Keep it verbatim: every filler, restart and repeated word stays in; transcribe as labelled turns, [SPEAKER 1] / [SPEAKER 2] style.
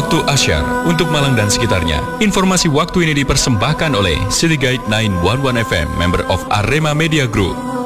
[SPEAKER 1] waktu Asyar untuk Malang dan sekitarnya. Informasi waktu ini dipersembahkan oleh City Guide sembilan satu satu F M, member of Arema Media Group.